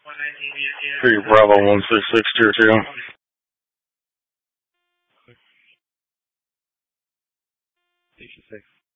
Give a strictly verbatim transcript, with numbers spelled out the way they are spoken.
Three Bravo one six six tier two. Station six.